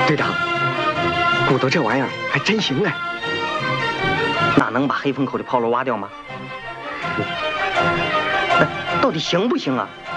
队长，骨头这玩意儿还真行哎。 那能把黑风口的炮楼挖掉吗？到底行不行啊？